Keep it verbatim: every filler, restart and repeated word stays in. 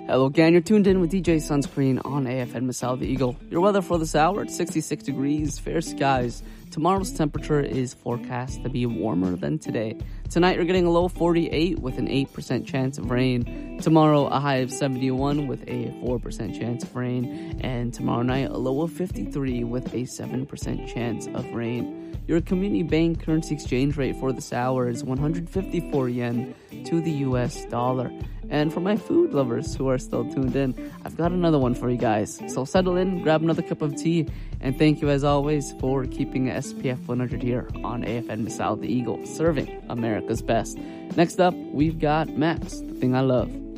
Hello, gang. You're tuned in with D J Sunscreen on A F N Masal the Eagle. Your weather for this hour, it's sixty-six degrees, fair skies. Tomorrow's temperature is forecast to be warmer than today. Tonight, you're getting a low forty-eight with an eight percent chance of rain. Tomorrow, a high of seventy-one with a four percent chance of rain. And tomorrow night, a low of fifty-three with a seven percent chance of rain. Your community bank currency exchange rate for this hour is one hundred fifty-four yen to the U S dollar. And for my food lovers who are still tuned in, I've got another one for you guys. So settle in, grab another cup of tea, and thank you as always for keeping S P F one hundred here on A F N Masal the Eagle, serving America's best. Next up, we've got Max, The Thing I Love.